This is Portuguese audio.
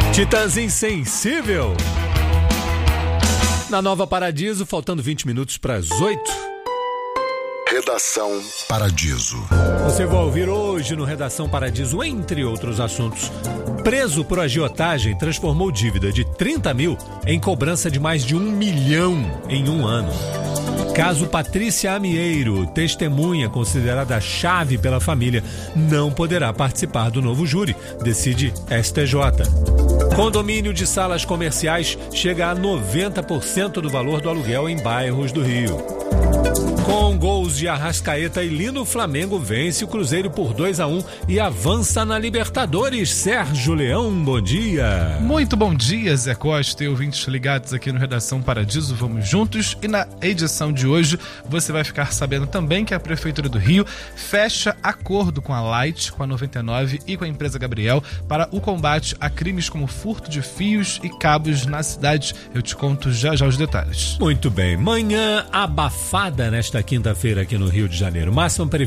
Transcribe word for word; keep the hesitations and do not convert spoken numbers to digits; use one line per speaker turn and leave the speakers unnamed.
Titãs Insensível. Na Nova Paradiso, faltando vinte minutos para as oito.
Redação Paradiso.
Você vai ouvir hoje no Redação Paradiso, entre outros assuntos. Preso por agiotagem, transformou dívida de trinta mil em cobrança de mais de um milhão em um ano. Caso Patrícia Amieiro, testemunha considerada chave pela família, não poderá participar do novo júri, decide S T J. Condomínio de salas comerciais chega a noventa por cento do valor do aluguel em bairros do Rio. Com gols de Arrascaeta e Lino, o Flamengo vence o Cruzeiro por dois a um e avança na Libertadores. Sérgio Leão, bom dia.
Muito bom dia, Zé Costa e ouvintes ligados aqui no Redação Paradiso. Vamos juntos. E na edição de hoje você vai ficar sabendo também que a Prefeitura do Rio fecha acordo com a Light, com a noventa e nove e com a empresa Gabriel para o combate a crimes como furto de fios e cabos na cidade. Eu te conto já já os detalhes.
Muito bem. Manhã abafada nesta quinta-feira aqui no Rio de Janeiro. Máxima prevista